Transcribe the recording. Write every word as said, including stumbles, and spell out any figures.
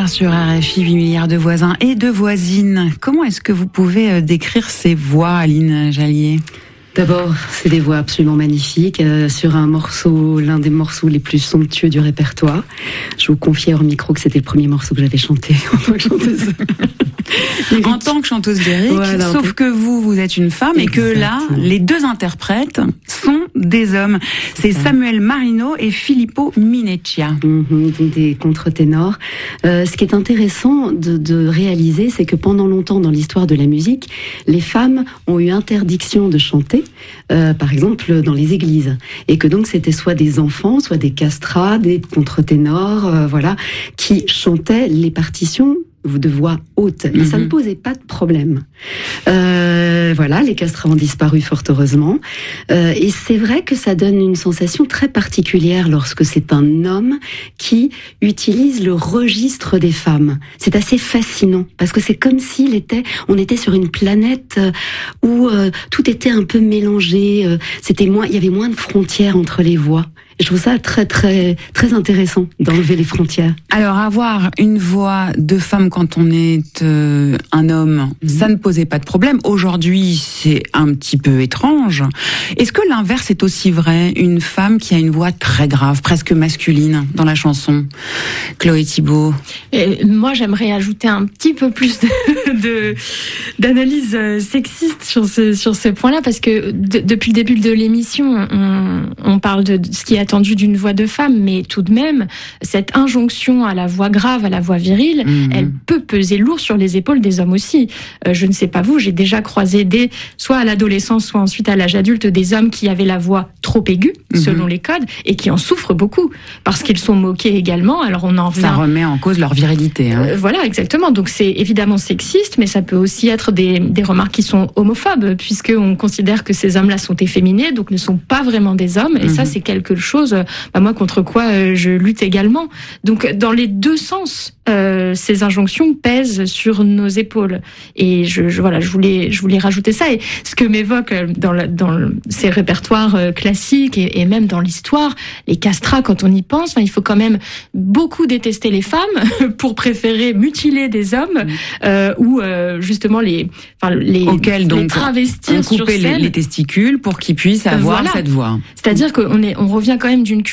sur R F I, huit milliards de voisins et de voisines. Comment est-ce que vous pouvez décrire ces voix, Aline Jallier ? D'abord, c'est des voix absolument magnifiques, euh, sur un morceau, l'un des morceaux les plus somptueux du répertoire. Je vous confiais hors micro que c'était le premier morceau que j'avais chanté en tant que chanteuse. En tant que chanteuse lyrique, voilà, sauf que vous, vous êtes une femme. Exactement. Et que là, les deux interprètes sont des hommes. C'est Samuel Marino et Filippo Mineccia. Mmh, donc des contre-ténors. Euh, ce qui est intéressant de, de réaliser, c'est que pendant longtemps dans l'histoire de la musique, les femmes ont eu interdiction de chanter, euh, par exemple dans les églises. Et que donc c'était soit des enfants, soit des castrats, des contre-ténors, euh, voilà, qui chantaient les partitions de voix haute, mais mm-hmm. ça ne posait pas de problème. Euh, voilà, les castrats ont disparu fort heureusement, euh, et c'est vrai que ça donne une sensation très particulière lorsque c'est un homme qui utilise le registre des femmes. C'est assez fascinant parce que c'est comme s'il était, on était sur une planète où euh, tout était un peu mélangé. Euh, c'était moins, il y avait moins de frontières entre les voix. Je trouve ça très très très intéressant d'enlever les frontières. Alors avoir une voix de femme quand on est euh, un homme, mmh. ça ne posait pas de problème. Aujourd'hui, c'est un petit peu étrange. Est-ce que l'inverse est aussi vrai ? Une femme qui a une voix très grave, presque masculine dans la chanson. Chloé Thibault. Et moi, j'aimerais ajouter un petit peu plus de, de d'analyse sexiste sur ce sur ce point-là, parce que de, depuis le début de l'émission, on, on parle de, de ce qui est attendu d'une voix de femme, mais tout de même, cette injonction à la voix grave, à la voix virile, mmh. elle peut peser lourd sur les épaules des hommes aussi. Euh, je ne sais pas vous, j'ai déjà croisé des, soit à l'adolescence, soit ensuite à l'âge adulte, des hommes qui avaient la voix trop aiguë, mmh. selon les codes, et qui en souffrent beaucoup, parce qu'ils sont moqués également. Alors on en revient... Ça remet en cause leur virilité. Hein. Euh, voilà, exactement. Donc c'est évidemment sexiste, mais ça peut aussi être des, des remarques qui sont homophobes, puisqu'on considère que ces hommes-là sont efféminés, donc ne sont pas vraiment des hommes, et mmh. ça c'est quelque chose bah moi contre quoi euh, je lutte également. Donc dans les deux sens, euh, ces injonctions pèsent sur nos épaules. Et je, je voilà, je voulais je voulais rajouter ça. Et ce que m'évoque dans la, dans le, ces répertoires euh, classiques et, et même dans l'histoire, les castrats, quand on y pense, il faut quand même beaucoup détester les femmes pour préférer mutiler des hommes mmh. euh, ou euh, justement les enfin les, Auquel, donc, les travestir on sur scène. Les, les testicules pour qu'ils puissent avoir voilà. cette voix. C'est-à-dire qu'on est on revient quand même d'une